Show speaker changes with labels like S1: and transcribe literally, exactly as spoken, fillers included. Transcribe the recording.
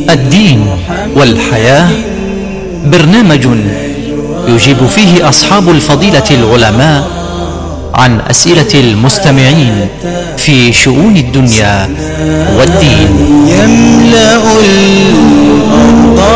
S1: الدين والحياة، برنامج يجيب فيه أصحاب الفضيلة العلماء عن أسئلة المستمعين في شؤون الدنيا والدين.
S2: يملأ الأرض